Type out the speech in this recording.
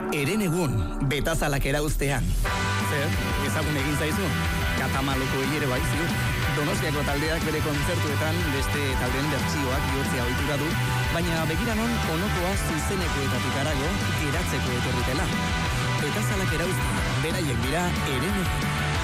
Herenegun, betazalak erauztean. Zer, ezagun egin zaizu? Katamaloko ere bai ziur. Donostiako taldeak bere kontzertuetan beste taldeen bertsioak bihurtzea ohitura du, baina begiranon onokoa zuzenekoetatik harago geratzeko etorritela. Betazalak erauztean, beraiek dira Herenegun.